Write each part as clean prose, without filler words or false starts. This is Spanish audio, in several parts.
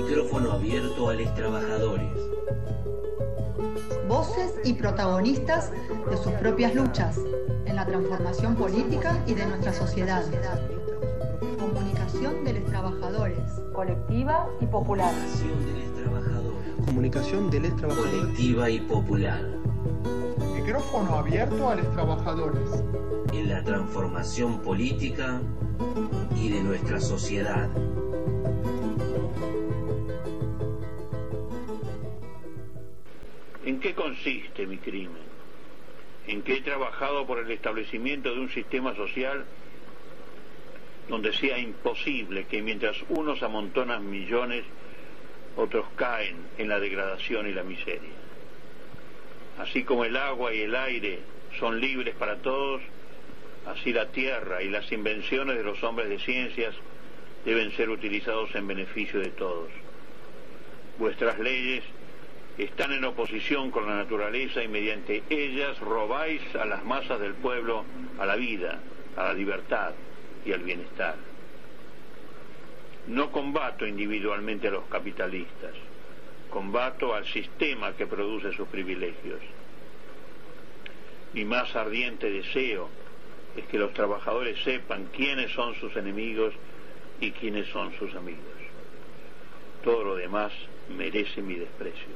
Micrófono abierto a los trabajadores. Voces y protagonistas de sus propias luchas en la transformación política y de nuestra sociedad. Comunicación de los trabajadores, colectiva y popular. Comunicación de los trabajadores. Colectiva y popular. Micrófono abierto a los trabajadores. En la transformación política y de nuestra sociedad. ¿En qué consiste mi crimen? En que he trabajado por el establecimiento de un sistema social donde sea imposible que mientras unos amontonan millones, otros caen en la degradación y la miseria. Así como el agua y el aire son libres para todos, así la tierra y las invenciones de los hombres de ciencias deben ser utilizados en beneficio de todos. Vuestras leyes están en oposición con la naturaleza y mediante ellas robáis a las masas del pueblo a la vida, a la libertad y al bienestar. No combato individualmente a los capitalistas, combato al sistema que produce sus privilegios. Mi más ardiente deseo es que los trabajadores sepan quiénes son sus enemigos y quiénes son sus amigos. Todo lo demás merece mi desprecio.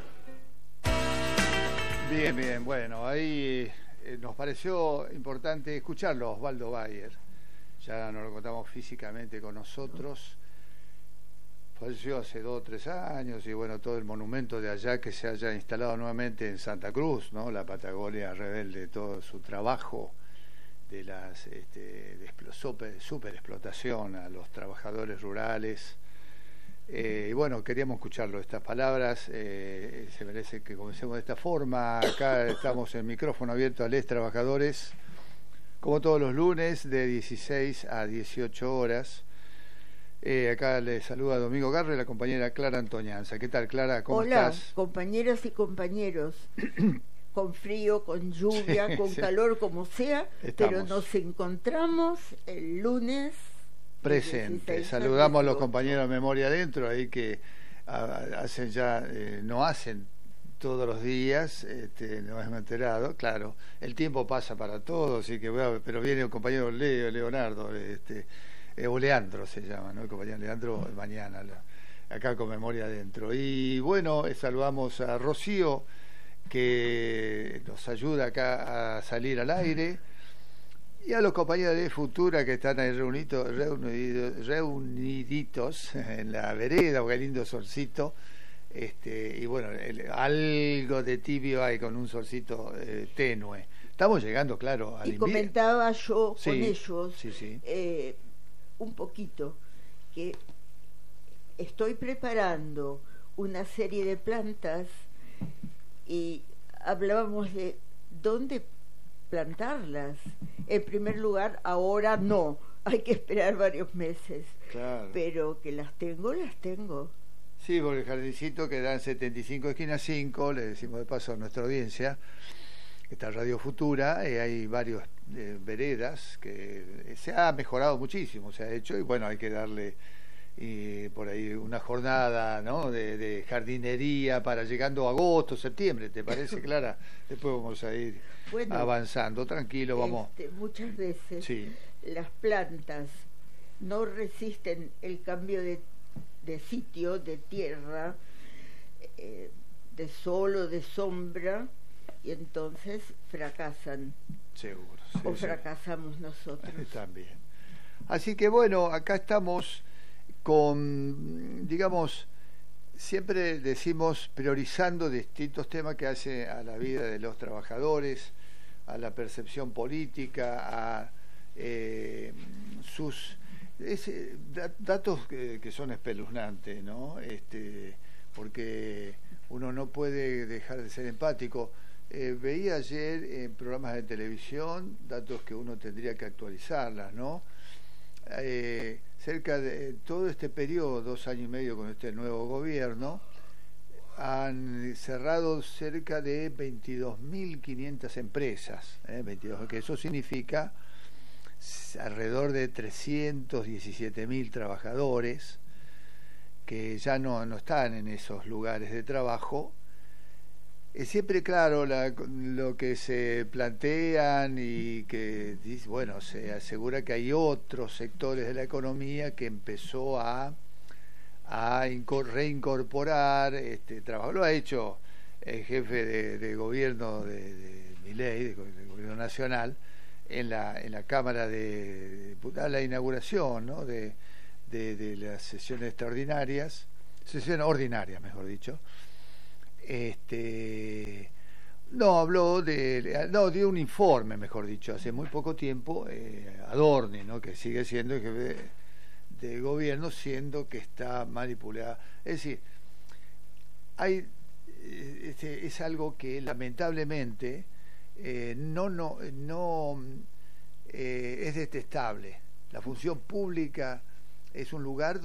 Bien, bueno, ahí nos pareció importante escucharlo, Osvaldo Bayer. Ya nos lo contamos físicamente con nosotros. Falleció hace 2 o 3 años y bueno, todo el monumento de allá que se haya instalado nuevamente en Santa Cruz, ¿no? La Patagonia rebelde, todo su trabajo de las super explotación a los trabajadores rurales. Y bueno, queríamos escucharlo, estas palabras, se merece que comencemos de esta forma. Acá estamos en micrófono abierto a los trabajadores, como todos los lunes, de 16 a 18 horas. Acá le saluda Domingo Garro y la compañera Clara Antoñanza. ¿Qué tal, Clara? ¿Cómo estás? Hola, compañeras y compañeros. Con frío, con lluvia, sí, con calor, como sea, pero nos encontramos el lunes presente. Saludamos a los compañeros de Memoria Adentro, ahí que hacen ya, no hacen todos los días, nos hemos enterado, claro, el tiempo pasa para todos, así que pero viene el compañero Leonardo, o Leandro se llama, ¿no? El compañero Leandro mañana, acá con Memoria Adentro. Y bueno, saludamos a Rocío, que nos ayuda acá a salir al aire, y a los compañeros de Futura que están ahí reuniditos en la vereda, porque hay lindo solcito, y bueno, algo de tibio hay con un solcito tenue. Estamos llegando, claro, al invierno. Y comentaba yo con ellos sí. Un poquito que estoy preparando una serie de plantas y hablábamos de dónde plantarlas. En primer lugar, ahora no, hay que esperar varios meses. Claro. Pero que las tengo. Sí, porque el jardincito que da en 75 esquinas 5, le decimos de paso a nuestra audiencia, esta Radio Futura, hay varios veredas que se ha mejorado muchísimo, se ha hecho, y bueno, hay que darle por ahí una jornada, ¿no?, de jardinería para llegando a agosto, septiembre, ¿te parece, Clara? Después vamos a ir avanzando, tranquilo, vamos. Muchas veces las plantas no resisten el cambio de sitio, de tierra, de sol o de sombra, y entonces fracasan. Seguro. O fracasamos nosotros. También. Así que bueno, acá estamos con, digamos, siempre decimos priorizando distintos temas que hace a la vida de los trabajadores, a la percepción política, a sus datos que son espeluznantes, ¿no? Porque uno no puede dejar de ser empático. Veía ayer en programas de televisión datos que uno tendría que actualizarlas, ¿no? Cerca de todo este periodo, 2 años y medio con este nuevo gobierno, han cerrado cerca de 22.500 empresas, 22, que eso significa alrededor de 317.000 trabajadores, que ya no están en esos lugares de trabajo, es siempre claro lo que se plantean y que, bueno, se asegura que hay otros sectores de la economía que empezó a reincorporar trabajo. Lo ha hecho el jefe de gobierno de Milei, del gobierno nacional, en la Cámara de Diputados, la inauguración, ¿no?, de las sesiones extraordinarias, mejor dicho. Habló dio un informe, mejor dicho, hace muy poco tiempo, Adorni, ¿no?, que sigue siendo el jefe de gobierno, siendo que está manipulada. Es decir, es algo que lamentablemente es detestable. La función pública es un lugar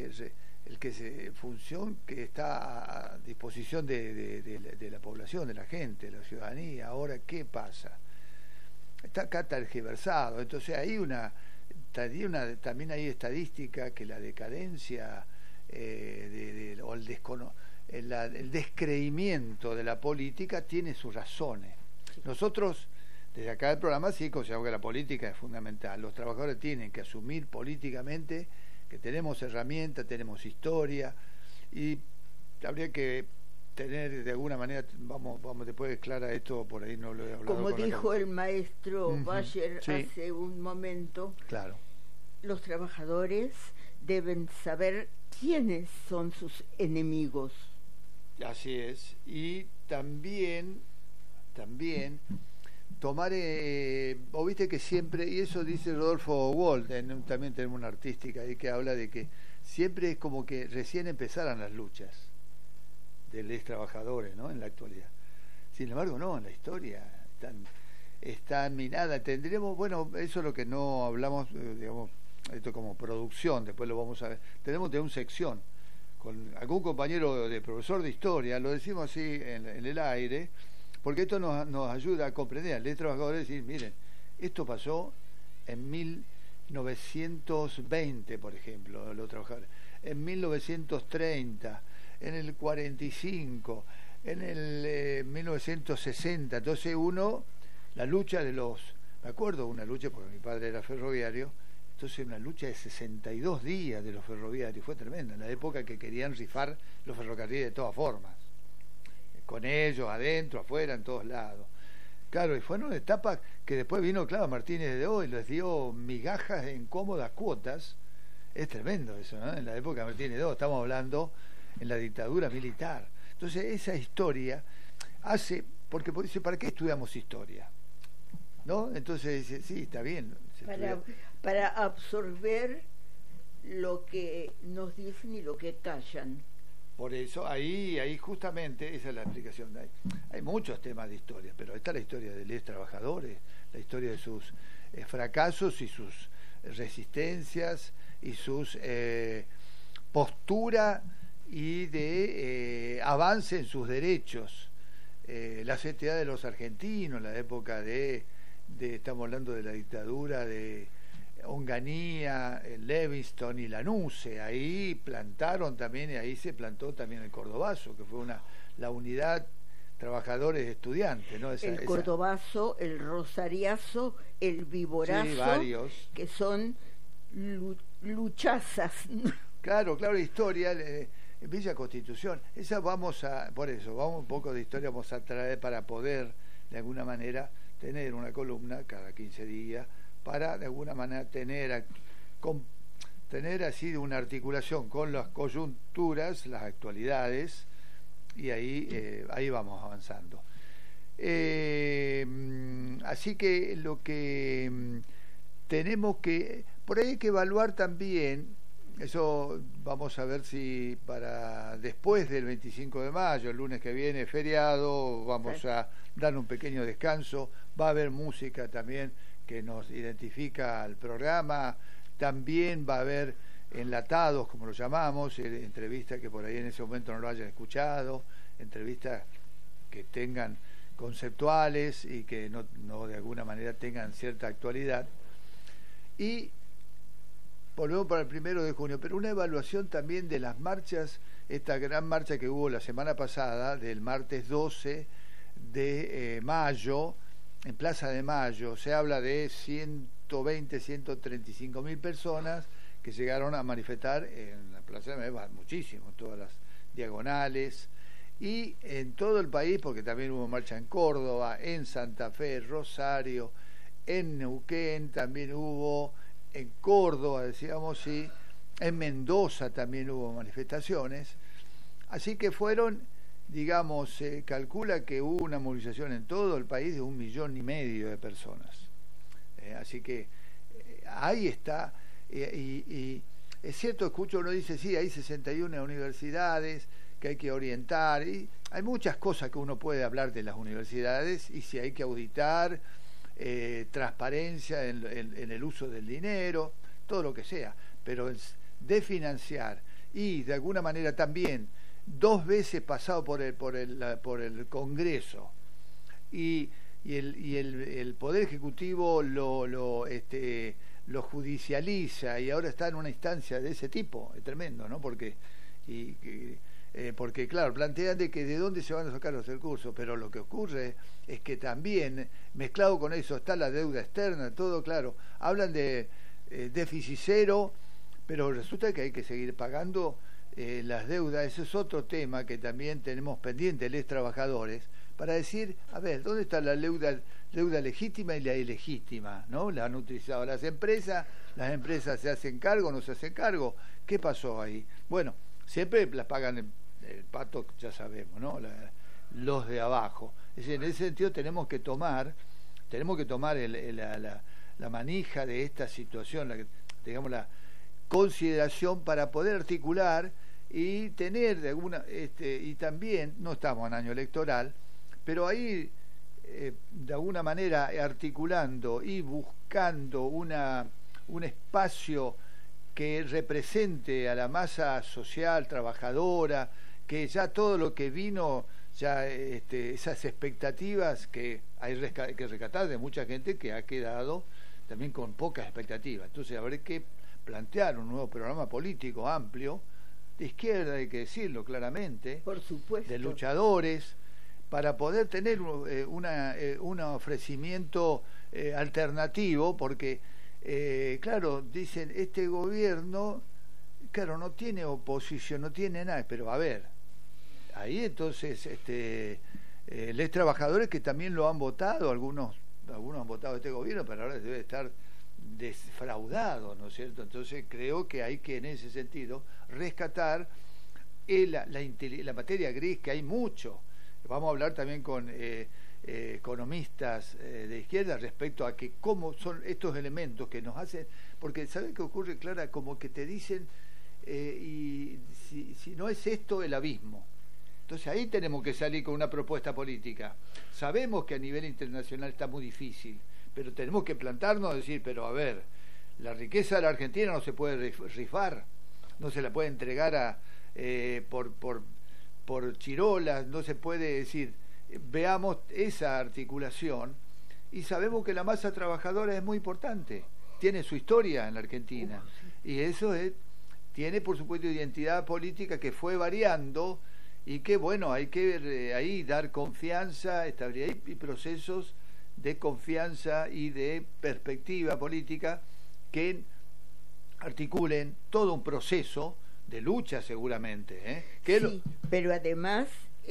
función que está a disposición de la población, de la gente, de la ciudadanía. Ahora, ¿qué pasa? Está acá tergiversado. Entonces también hay estadística que la decadencia o el descreimiento de la política tiene sus razones. Nosotros, desde acá del programa, sí consideramos que la política es fundamental. Los trabajadores tienen que asumir políticamente que tenemos herramientas, tenemos historia, y habría que tener de alguna manera, vamos después, Clara, esto por ahí no lo he hablado. Como dijo el maestro Bayer hace un momento, claro, los trabajadores deben saber quiénes son sus enemigos. Así es. Y también tomar, o viste que siempre, y eso dice Rodolfo Wald, también tenemos una artística ahí que habla de que siempre es como que recién empezaran las luchas de los trabajadores, ¿no?, en la actualidad. Sin embargo, no, en la historia están minadas. Tendremos, bueno, eso es lo que no hablamos, digamos, esto como producción, después lo vamos a ver. Tenemos de una sección con algún compañero de profesor de historia, lo decimos así en el aire, porque esto nos ayuda a comprender al trabajador, decir, miren, esto pasó en 1920, por ejemplo, los trabajadores, en 1930, en el 45, en el 1960. Entonces la lucha me acuerdo una lucha, porque mi padre era ferroviario, entonces una lucha de 62 días de los ferroviarios, fue tremenda, en la época que querían rifar los ferrocarriles de todas formas, con ellos, adentro, afuera, en todos lados. Claro, y fue una etapa que después vino, claro, Martínez de Hoy, les dio migajas en cómodas cuotas. Es tremendo eso, ¿no? En la época de Martínez de Hoy, estamos hablando en la dictadura militar. Entonces esa historia hace, porque dice, ¿para qué estudiamos historia? ¿No? Entonces dice, sí, está bien. Para absorber lo que nos dicen y lo que callan. Por eso, ahí justamente, esa es la explicación. Hay muchos temas de historia, pero está la historia de los trabajadores, la historia de sus fracasos y sus resistencias y sus postura y de avance en sus derechos. La CTA de los argentinos, la época estamos hablando de la dictadura de Onganía, Levingston y Lanuse, ahí plantaron también, y ahí se plantó también el Cordobazo, que fue la unidad trabajadores estudiantes, ¿no? El Cordobazo, el Rosariazo, el Viborazo, sí, varios, que son luchazas. Claro, historia, Villa Constitución, por eso, vamos un poco de historia, vamos a traer para poder, de alguna manera, tener una columna cada 15 días, para de alguna manera tener así una articulación con las coyunturas, las actualidades, y ahí vamos avanzando. Así que lo que tenemos que, por ahí hay que evaluar también, eso vamos a ver si para después del 25 de mayo, el lunes que viene, feriado, vamos a dar un pequeño descanso, va a haber música también que nos identifica al programa, también va a haber enlatados, como lo llamamos, entrevistas que por ahí en ese momento no lo hayan escuchado, entrevistas que tengan conceptuales y que no de alguna manera tengan cierta actualidad. Y volvemos para el 1 de junio, pero una evaluación también de las marchas, esta gran marcha que hubo la semana pasada, del martes 12 de mayo, en Plaza de Mayo. Se habla de 120, 135 mil personas que llegaron a manifestar en la Plaza de Mayo, muchísimo, todas las diagonales, y en todo el país, porque también hubo marcha en Córdoba, en Santa Fe, Rosario, en Neuquén, también hubo en Córdoba, decíamos, sí, en Mendoza también hubo manifestaciones, así que fueron, digamos, se calcula que hubo una movilización en todo el país de 1,5 millones de personas, así que ahí está, y es cierto, escucho, uno dice, sí, hay 61 universidades que hay que orientar, y hay muchas cosas que uno puede hablar de las universidades, y si hay que auditar, transparencia en el uso del dinero, todo lo que sea, pero de financiar y de alguna manera también 2 veces pasado por el Congreso y el Poder Ejecutivo lo judicializa, y ahora está en una instancia de ese tipo, es tremendo, ¿no? Porque claro, plantean de dónde se van a sacar los recursos, pero lo que ocurre es que también, mezclado con eso, está la deuda externa, todo, claro, hablan de déficit cero, pero resulta que hay que seguir pagando las deudas. Ese es otro tema que también tenemos pendiente los trabajadores, para decir, a ver, ¿dónde está la deuda legítima y la ilegítima? ¿No? La han utilizado las empresas se hacen cargo, no se hacen cargo. ¿Qué pasó ahí? Bueno, siempre las pagan el pato, ya sabemos, ¿no? Los de abajo. Es decir, en ese sentido tenemos que tomar la manija de esta situación, digamos, la consideración para poder articular y tener de alguna, y también, no estamos en año electoral, pero ahí de alguna manera articulando y buscando un espacio que represente a la masa social trabajadora, que ya todo lo que vino, ya esas expectativas que hay que rescatar de mucha gente que ha quedado también con pocas expectativas. Entonces habrá que plantear un nuevo programa político amplio, de izquierda, hay que decirlo claramente, por supuesto, de luchadores, para poder tener un ofrecimiento alternativo, porque claro, dicen, este gobierno, claro, no tiene oposición, no tiene nada, pero a ver, ahí entonces los trabajadores que también lo han votado, algunos han votado este gobierno, pero ahora debe estar desfraudado, ¿no es cierto? Entonces creo que hay que, en ese sentido, rescatar la materia gris, que hay mucho. Vamos a hablar también con economistas de izquierda respecto a que cómo son estos elementos que nos hacen, porque ¿sabes qué ocurre, Clara? Como que te dicen, y si no es esto, el abismo. Entonces ahí tenemos que salir con una propuesta política. Sabemos que a nivel internacional está muy difícil, pero tenemos que plantarnos a decir, pero a ver, la riqueza de la Argentina no se puede rifar, no se la puede entregar por chirolas, no se puede decir, veamos esa articulación, y sabemos que la masa trabajadora es muy importante, tiene su historia en la Argentina, y eso tiene por supuesto identidad política que fue variando, y que bueno, hay que ahí dar confianza, estabilidad y procesos de confianza y de perspectiva política que articulen todo un proceso de lucha, seguramente, sí, pero además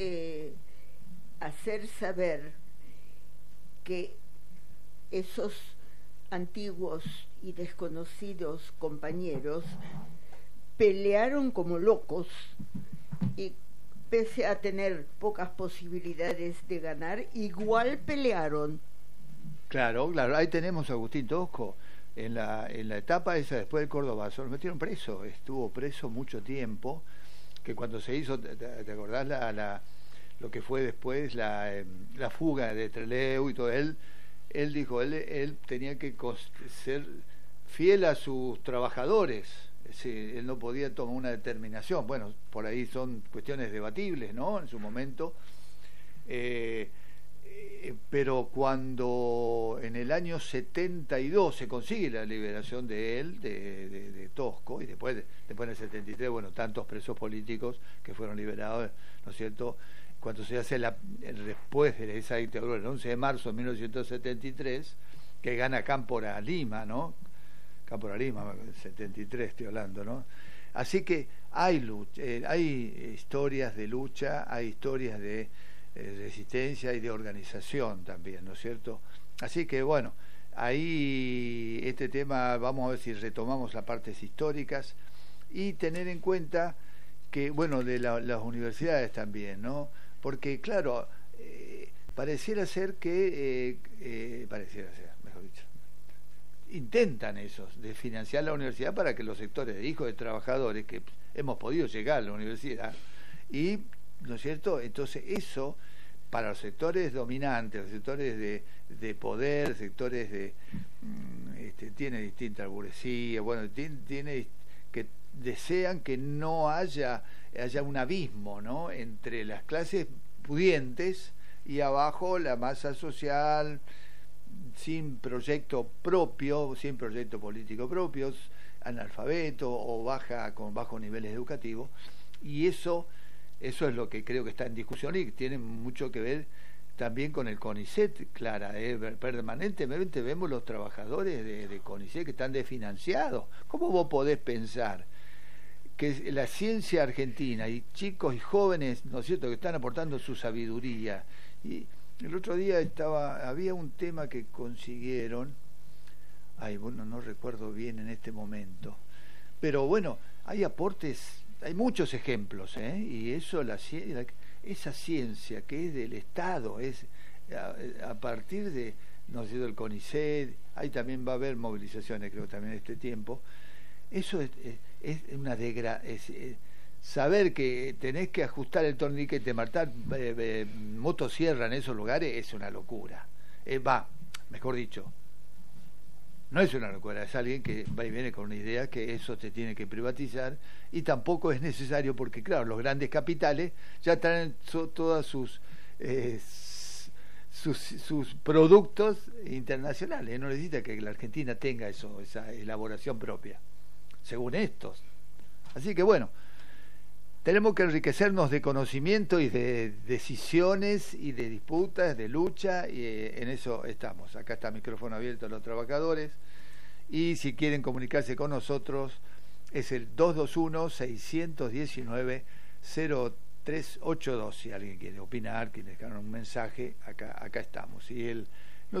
hacer saber que esos antiguos y desconocidos compañeros pelearon como locos, y pese a tener pocas posibilidades de ganar, igual pelearon. Claro, ahí tenemos a Agustín Tosco, en la etapa esa después del Cordobazo, lo metieron preso, estuvo preso mucho tiempo, que cuando se hizo, ¿te acordás lo que fue después la fuga de Trelew y todo? Él dijo, él tenía que ser fiel a sus trabajadores, es decir, él no podía tomar una determinación. Bueno, por ahí son cuestiones debatibles, ¿no? En su momento, pero cuando en el año 72 se consigue la liberación de él, de Tosco, y después en el 73, bueno, tantos presos políticos que fueron liberados, ¿no es cierto?, cuando se hace después de esa dictadura, el 11 de marzo de 1973, que gana Cámpora Lima, ¿no? Cámpora Lima, 73 estoy hablando, ¿no? Así que hay lucha, hay historias de lucha, hay historias de resistencia y de organización también, ¿no es cierto? Así que bueno, ahí este tema, vamos a ver si retomamos las partes históricas y tener en cuenta que, bueno, de las universidades también, ¿no? Porque claro, pareciera ser, mejor dicho, intentan esos, de financiar la universidad para que los sectores de hijos de trabajadores, que hemos podido llegar a la universidad, y, ¿no es cierto?, entonces eso, para los sectores dominantes, los sectores de poder, sectores tiene distinta burguesía, bueno, tiene que desean que no haya un abismo, ¿no?, entre las clases pudientes y abajo la masa social sin proyecto propio, sin proyecto político propio, analfabeto o con bajos niveles educativos, y eso es lo que creo que está en discusión y tiene mucho que ver también con el CONICET, Clara. Permanentemente vemos los trabajadores de CONICET que están desfinanciados. ¿Cómo vos podés pensar que la ciencia argentina y chicos y jóvenes, ¿no es cierto?, que están aportando su sabiduría? Y el otro día había un tema que consiguieron, bueno, no recuerdo bien en este momento, pero bueno, hay aportes, hay muchos ejemplos, y eso, esa ciencia que es del Estado, es a partir de, no sé, del CONICET, ahí también va a haber movilizaciones, creo, también en este tiempo. Eso es una saber que tenés que ajustar el torniquete, matar motosierra en esos lugares es una locura. Mejor dicho, no es una locura, es alguien que va y viene con una idea que eso se tiene que privatizar, y tampoco es necesario porque, claro, los grandes capitales ya traen todas sus productos internacionales. No necesita que la Argentina tenga esa elaboración propia, según estos. Así que bueno, tenemos que enriquecernos de conocimiento y de decisiones y de disputas, de lucha, y en eso estamos. Acá está micrófono abierto a los trabajadores, y si quieren comunicarse con nosotros es el 221-619-0382. Si alguien quiere opinar, quiere dejar un mensaje, acá estamos. Y el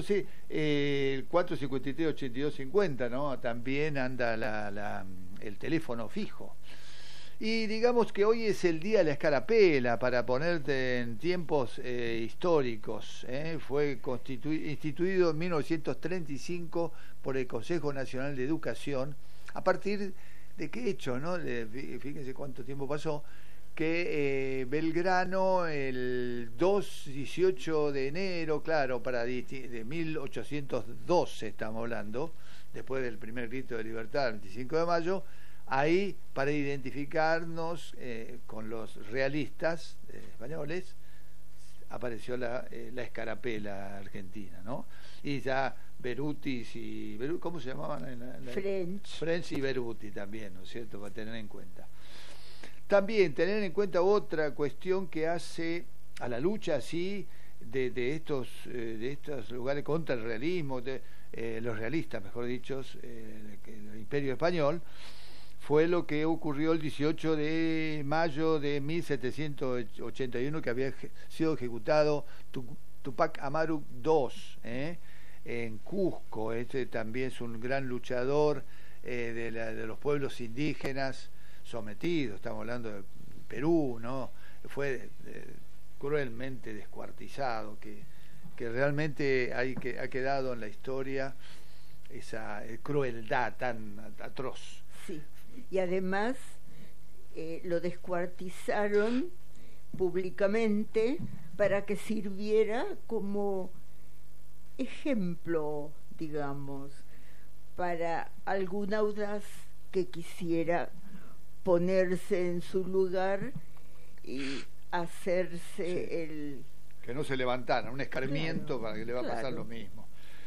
453-8250, ¿no? También anda el teléfono fijo. Y digamos que hoy es el día de la escarapela, para ponerte en tiempos históricos. Fue instituido en 1935 por el Consejo Nacional de Educación, a partir de qué hecho, ¿no? Fíjense cuánto tiempo pasó, que Belgrano el 18 de enero, claro, de 1812 estamos hablando, después del primer grito de libertad, el 25 de mayo, ahí, para identificarnos con los realistas españoles, apareció la escarapela argentina, ¿no? Y ya Berutis y ¿cómo se llamaban? French y Beruti también, ¿no es cierto?, para tener en cuenta. También tener en cuenta otra cuestión que hace a la lucha así de estos lugares contra el realismo, los realistas, mejor dicho, el Imperio Español, fue lo que ocurrió el 18 de mayo de 1781, que había sido ejecutado Tupac Amaru II, en Cusco. Este también es un gran luchador de los pueblos indígenas sometidos, estamos hablando de Perú, ¿no? Fue cruelmente descuartizado, que realmente ha quedado en la historia esa crueldad tan atroz. Sí. Y además lo descuartizaron públicamente para que sirviera como ejemplo, digamos, para algún audaz que quisiera ponerse en su lugar y hacerse Que no se levantaran, un escarmiento, claro, para que le va a pasar lo mismo.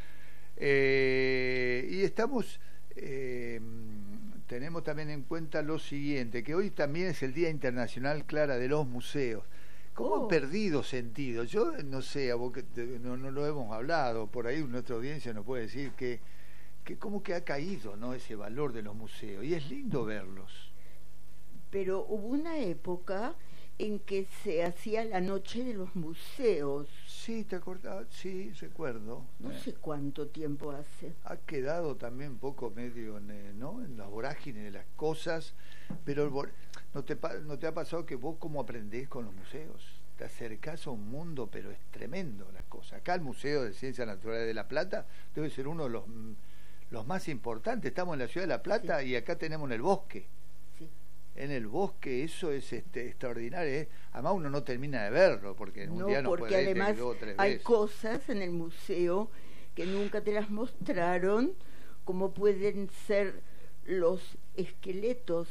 Y estamos... tenemos también en cuenta lo siguiente, que hoy también es el Día Internacional, Clara, de los museos. ¿Cómo han perdido sentido? Yo no sé, a vos que no lo hemos hablado, por ahí nuestra audiencia nos puede decir que como que ha caído, ¿no?, ese valor de los museos, y es lindo verlos. Pero hubo una época en que se hacía la noche de los museos. Sí, ¿te acordás? Sí, recuerdo. No sé cuánto tiempo hace. Ha quedado también un poco medio ¿no?, en la vorágine de las cosas, pero ¿no te ha pasado que vos cómo aprendés con los museos? Te acercás a un mundo, pero es tremendo las cosas. Acá el Museo de Ciencias Naturales de La Plata debe ser uno de los más importantes. Estamos en la ciudad de La Plata, sí, y acá tenemos en el bosque. En el bosque, eso es extraordinario. Además uno no termina de verlo, porque en un día no puede ir además luego 3 hay veces. Cosas en el museo que nunca te las mostraron, como pueden ser los esqueletos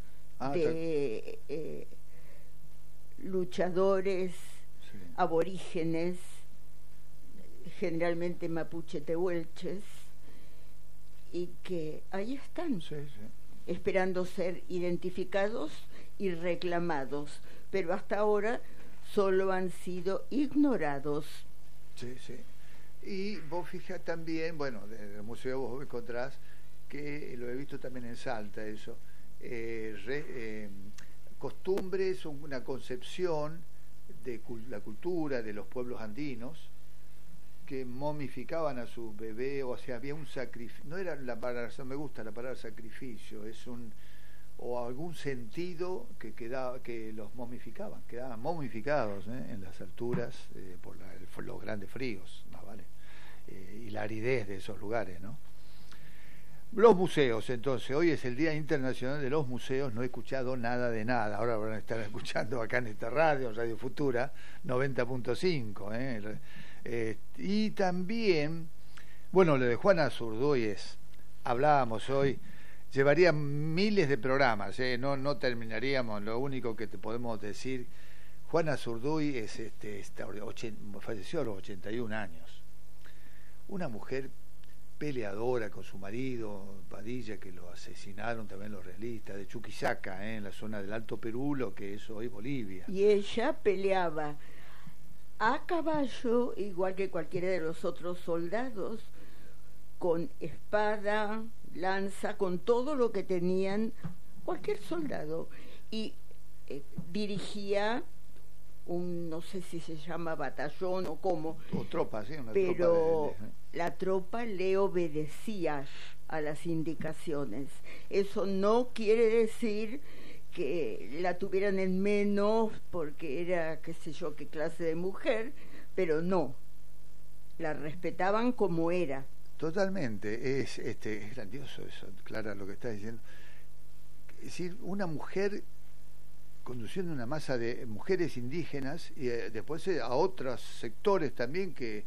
de luchadores, sí, aborígenes, generalmente mapuche tehuelches, y que ahí están. Sí, sí, esperando ser identificados y reclamados, pero hasta ahora solo han sido ignorados. Sí, sí. Y vos fijas también, bueno, del museo vos encontrás, que lo he visto también en Salta, eso, costumbres, una concepción de la cultura de los pueblos andinos, que momificaban a su bebé, o sea, había un sacrificio, no era la palabra, me gusta la palabra sacrificio, o algún sentido que los momificaban, quedaban momificados en las alturas por los grandes fríos, más vale, y la aridez de esos lugares, ¿no? Los museos, entonces, hoy es el Día Internacional de los Museos, no he escuchado nada de nada, ahora van a estar escuchando acá en esta Radio Futura 90.5, y también, bueno, lo de Juana Zurduy hablábamos hoy, llevaría miles de programas, no terminaríamos. Lo único que te podemos decir, Juana Zurduy falleció a los 81 años, una mujer peleadora con su marido Padilla, que lo asesinaron también los realistas, de Chuquisaca, en la zona del Alto Perú, lo que es hoy Bolivia. Y ella peleaba a caballo, igual que cualquiera de los otros soldados, con espada, lanza, con todo lo que tenían cualquier soldado, y dirigía no sé si se llama batallón o cómo, o tropa, sí, una pero tropa la tropa le obedecía a las indicaciones. Eso no quiere decir que la tuvieran en menos porque era qué sé yo qué clase de mujer, pero no, la respetaban como era. Totalmente, es grandioso eso, Clara, lo que estás diciendo. Es decir, una mujer conduciendo una masa de mujeres indígenas y después a otros sectores también que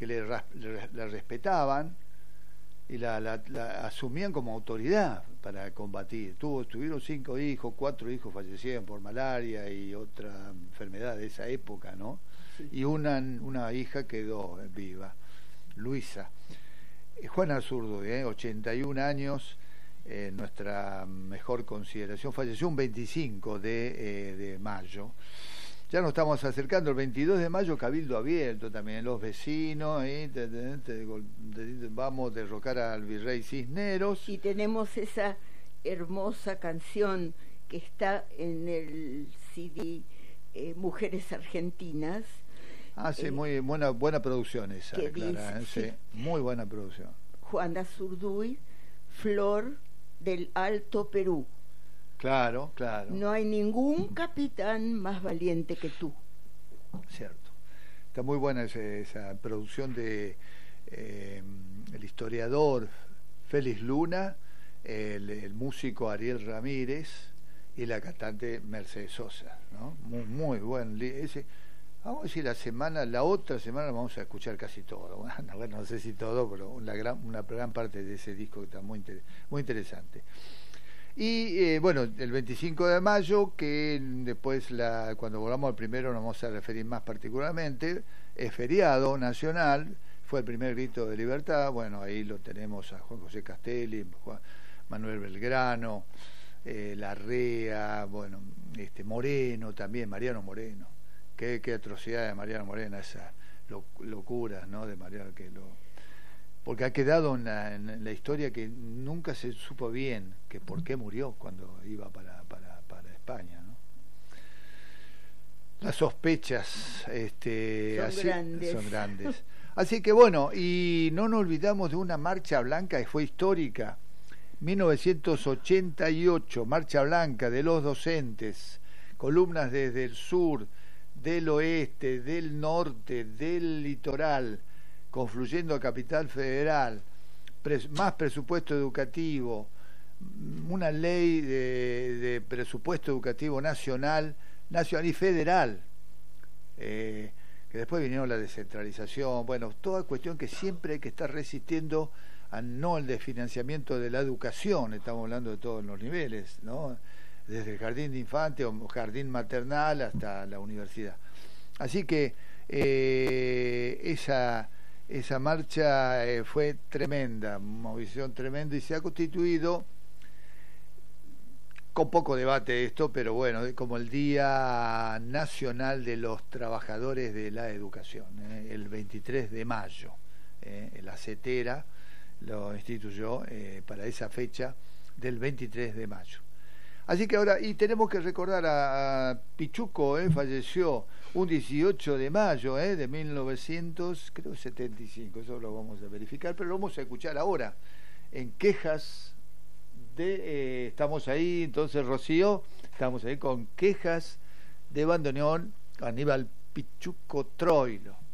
la respetaban y la asumían como autoridad para combatir. Tuvieron 5 hijos, 4 hijos fallecieron por malaria y otra enfermedad de esa época, ¿no? Sí. Y una hija quedó viva, Luisa. Juana Zurduy, 81 años, nuestra mejor consideración, falleció un 25 de mayo. Ya nos estamos acercando, el 22 de mayo, Cabildo Abierto también, los vecinos, vamos a derrocar al virrey Cisneros. Y tenemos esa hermosa canción que está en el CD Mujeres Argentinas. Sí, muy buena producción esa, Clara, dice, sí, muy buena producción. Juana Zurduy, Flor del Alto Perú. Claro, claro. No hay ningún capitán más valiente que tú. Cierto. Está muy buena esa producción de el historiador Félix Luna, el músico Ariel Ramírez y la cantante Mercedes Sosa, ¿no? Muy buen. Vamos a decir la otra semana vamos a escuchar casi todo. Bueno, no sé si todo, pero una gran parte de ese disco que está muy interesante. Y bueno, el 25 de mayo, que después cuando volvamos al primero nos vamos a referir más particularmente, es feriado nacional, fue el primer grito de libertad. Bueno, ahí lo tenemos a Juan José Castelli, Juan Manuel Belgrano, Larrea, bueno, Moreno también, Mariano Moreno. Qué atrocidad de Mariano Moreno, esas locuras, ¿no? De Mariano, porque ha quedado en la historia que nunca se supo bien que por qué murió cuando iba para España, ¿no? Las sospechas son grandes. Así que bueno, y no nos olvidamos de una marcha blanca que fue histórica, 1988, marcha blanca de los docentes, columnas desde el sur, del oeste, del norte, del litoral, confluyendo a Capital Federal, más presupuesto educativo, una ley de presupuesto educativo nacional y federal, que después vinieron la descentralización, bueno, toda cuestión que siempre hay que estar resistiendo a no el desfinanciamiento de la educación, estamos hablando de todos los niveles, ¿no? Desde el jardín de infantes o jardín maternal hasta la universidad. Así que esa marcha fue tremenda, movilización tremenda, y se ha constituido, con poco debate esto, pero bueno, como el Día Nacional de los Trabajadores de la Educación, el 23 de mayo. La CETERA lo instituyó para esa fecha del 23 de mayo. Así que ahora, y tenemos que recordar a Pichuco, falleció un 18 de mayo de 1975, eso lo vamos a verificar, pero lo vamos a escuchar ahora en quejas estamos ahí, entonces Rocío, estamos ahí con quejas de bandoneón, Aníbal Pichuco Troilo.